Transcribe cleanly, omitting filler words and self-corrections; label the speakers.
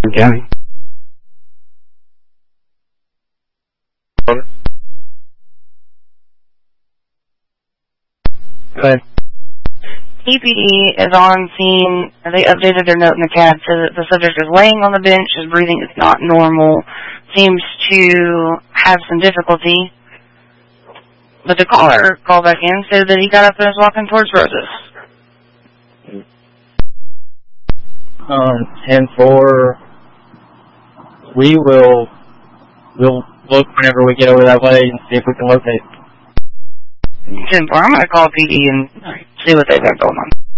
Speaker 1: County. Go ahead.
Speaker 2: EPD is on scene. They updated their note in the cab so that the subject is laying on the bench. His breathing is not normal. Seems to have some difficulty. But the caller called back in, said that he got up and was walking towards Roses.
Speaker 1: We'll look whenever we get over that way and see if we can locate.
Speaker 2: 10-4, I'm going to call PD and see what they've got going on.